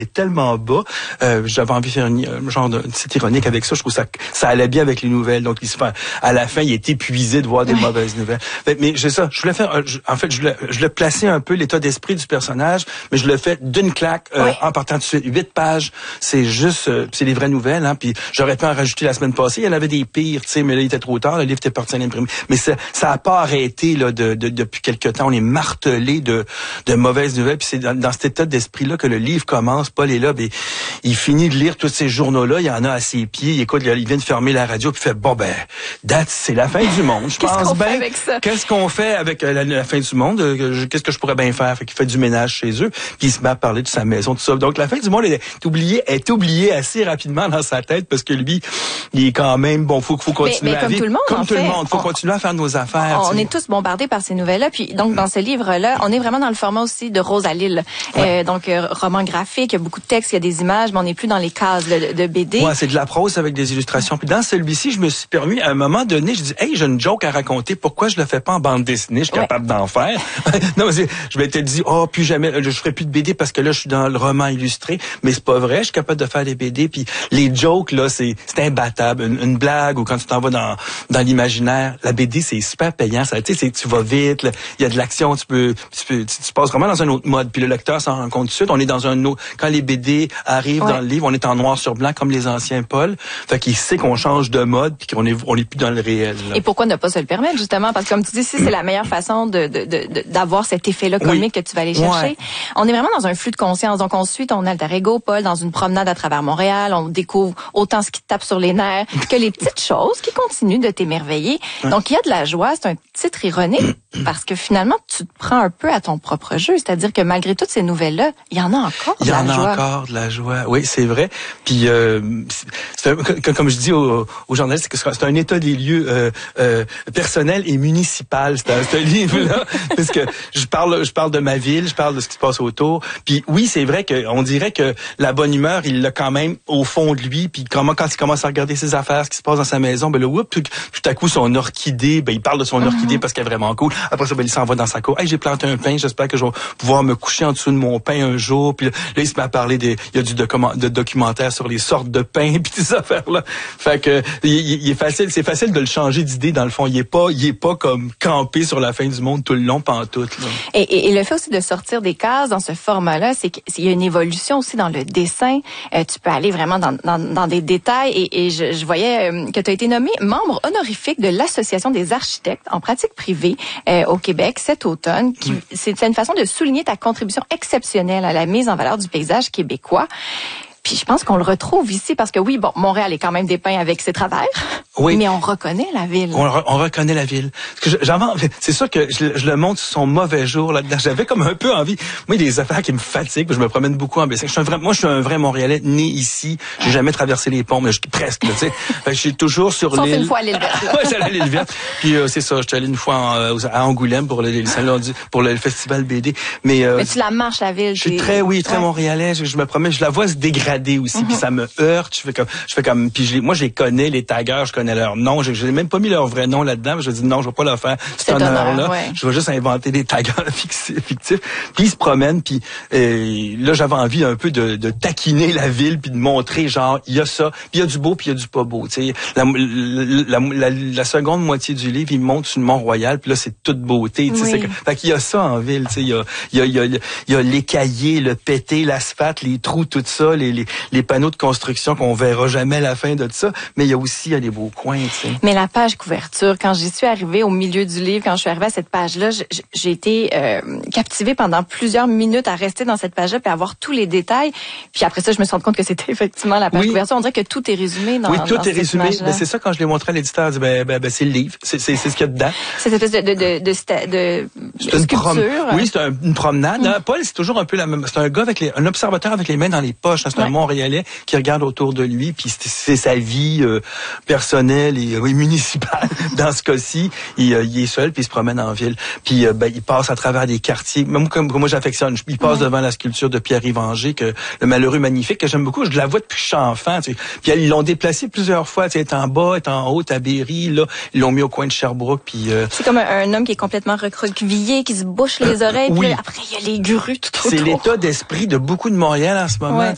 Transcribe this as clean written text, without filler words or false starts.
est tellement bas. J'avais envie de faire un genre de petite ironique avec ça. Je trouve ça allait bien avec les nouvelles. Donc, à la fin, il est épuisé de voir des mauvaises nouvelles. Mais j'ai ça. Je voulais faire, je voulais placer un peu l'état d'esprit du personnage, mais je le fais d'une claque, en partant de suite. 8 pages. C'est juste, c'est les vraies nouvelles, hein. Puis j'aurais pu en rajouter la semaine passée. Il y en avait des pires, tu sais, mais là, il était trop tard. Le livre était parti à l'imprimer. Mais ça a pas arrêté, là, depuis quelque temps. On est martelé de mauvaises nouvelles. Puis c'est dans cet état d'esprit-là que le livre commence. Paul est là, ben, il finit de lire tous ces journaux-là, il y en a à ses pieds, il vient de fermer la radio, puis il fait, bon ben, c'est la fin du monde, je pense bien. Qu'est-ce qu'on fait avec la fin du monde? Qu'est-ce que je pourrais bien faire? Fait qu'il fait du ménage chez eux, puis il se met à parler de sa maison, tout ça. Donc la fin du monde est oubliée assez rapidement dans sa tête, parce que lui, il est quand même, bon, faut continuer à vivre. Comme tout le monde, faut continuer à faire nos affaires. On est tous bombardés par ces nouvelles-là, puis donc dans ce livre-là, on est vraiment dans le format aussi de Rosa Lille. Donc roman graphique, il y a beaucoup de textes, il y a des images, mais on n'est plus dans les cases de BD. Ouais, c'est de la prose avec des illustrations. Puis dans celui-ci, je me suis permis, à un moment donné, je dis, hey, j'ai une joke à raconter, pourquoi je le fais pas en bande dessinée? Je suis capable d'en faire. Non, je m'étais dit, plus jamais, je ferai plus de BD parce que là, je suis dans le roman illustré. Mais c'est pas vrai, je suis capable de faire des BD. Puis les jokes, là, c'est imbattable. Une blague, ou quand tu t'en vas dans l'imaginaire, la BD, c'est super payant. Ça, tu sais, tu vas vite, il y a de l'action, tu passes vraiment dans un autre mode. Puis le lecteur s'en rend compte tout de suite. On est dans un autre, quand les BD arrivent dans le livre, on est en noir sur blanc comme les anciens Paul. Fait qu'il sait qu'on change de mode puis qu'on est plus dans le réel. Là. Et pourquoi ne pas se le permettre, justement? Parce que comme tu dis, c'est la meilleure façon d'avoir cet effet-là comique que tu vas aller chercher. Ouais. On est vraiment dans un flux de conscience. Donc, on suit ton alter ego, Paul, dans une promenade à travers Montréal. On découvre autant ce qui te tape sur les nerfs que les petites choses qui continuent de t'émerveiller. Donc, il y a de la joie. C'est un titre ironique parce que finalement, tu te prends un peu à ton propre jeu. C'est-à-dire que malgré toutes ces nouvelles-là, il y en a encore de la joie. Il y en a encore de la joie. Oui, c'est vrai. Puis, comme je dis aux journalistes, c'est un état des lieux personnel et municipal, ce livre-là. Parce que je parle de ma ville, je parle de ce qui se passe autour. Puis oui, c'est vrai qu'on dirait que la bonne humeur, il l'a quand même au fond de lui. Puis quand il commence à regarder ses affaires, ce qui se passe dans sa maison, ben là, tout à coup, son orchidée, ben il parle de son orchidée parce qu'elle est vraiment cool. Après ça, ben il s'en va dans sa cour. Hey, j'ai planté un pin, j'espère que je vais pouvoir me coucher en dessous de mon pain un jour. Puis là, il se met à parler il y a de documentaires sur les sortes de pain puis ces affaires-là. Fait que c'est facile de le changer d'idée dans le fond. Il est pas comme campé sur la fin du monde tout le long pantoute. Là. Et le fait aussi de sortir des cases dans ce format-là, c'est qu'il y a une évolution aussi dans le dessin. Tu peux aller vraiment dans des détails et je voyais que tu as été nommé membre honorifique de l'Association des architectes en pratique privée au Québec cet automne. C'est une façon de souligner ta contribution exceptionnelle à la mise en valeur du paysage québécois. Puis je pense qu'on le retrouve ici parce que oui, bon, Montréal est quand même dépeint avec ses travers, mais on reconnaît la ville. On reconnaît la ville. C'est sûr que je le montre sur son mauvais jour là-dedans. J'avais comme un peu envie. Moi, il y a des affaires qui me fatiguent. Je me promène beaucoup en bicycle. Je suis un vrai Montréalais né ici. J'ai jamais traversé les ponts, mais presque. Tu sais, je suis toujours sur l'île. Sauf une fois à l'île verte. Ouais, j'allais à l'île verte. Puis c'est ça. J'étais allé une fois à Angoulême pour le festival BD. Mais tu la marches la ville. Je suis très Montréalais. Je me promets. Je la vois se dégrader aussi, puis ça me heurte. Je fais comme, puis moi je les connais, les taggeurs, je connais leur nom. Je n'ai même pas mis leur vrai nom là-dedans. Je dis non, je vais pas le faire. C'est honneur-là. Ouais. Je vais juste inventer des taggeurs fictifs. Puis ils se promènent, puis là j'avais envie un peu de taquiner la ville, puis de montrer genre il y a ça, puis il y a du beau, puis il y a du pas beau. Tu sais, la seconde moitié du livre, il monte sur le Mont-Royal, puis là c'est toute beauté. Tu sais, fait qu'il y a ça en ville. Tu sais, il y a les cahiers, le pété, l'asphalte, les trous, tout ça, les panneaux de construction qu'on verra jamais la fin de ça, mais il y a des beaux coins, tu sais. Mais la page couverture, quand j'y suis arrivée au milieu du livre, quand je suis arrivée à cette page-là, j'ai été captivée pendant plusieurs minutes à rester dans cette page-là puis à voir tous les détails. Puis après ça, je me suis rendu compte que c'était effectivement la page couverture. On dirait que tout est résumé dans tout est résumé. Ben, c'est ça, quand je l'ai montré à l'éditeur, c'est le livre. C'est ce qu'il y a dedans. Cette espèce de sculpture. Oui, c'est une promenade. Paul, c'est toujours un peu la même. C'est un gars un observateur avec les mains dans les poches. C'est un Montréalais qui regarde autour de lui, puis c'est sa vie personnelle et municipale. Dans ce cas-ci, il est seul, puis il se promène en ville. Puis il passe à travers des quartiers. Même comme moi, j'affectionne. Il passe devant la sculpture de Pierre-Yves Angers, le malheureux magnifique, que j'aime beaucoup. Je la vois depuis que je suis enfant. Tu sais. Puis ils l'ont déplacé plusieurs fois. Tu sais, elle est en bas, elle est en haut, à Berry. Là, ils l'ont mis au coin de Sherbrooke. Puis c'est comme un homme qui est complètement recroquevillé, qui se bouche les oreilles. Puis là, après, il y a les grues tout autour. C'est l'état d'esprit de beaucoup de Montréal en ce moment.